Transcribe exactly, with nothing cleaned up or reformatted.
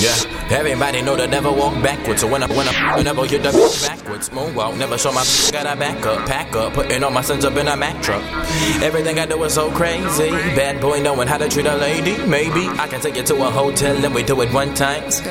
Yeah, everybody know to never walk backwards. So when I, when I, whenever you the bitch backwards, moonwalk, never show my got a back up, pack up, putting all my sons up in a Mack truck. Everything I do is so crazy. Bad boy knowing how to treat a lady. Maybe I can take you to a hotel and we do it one time.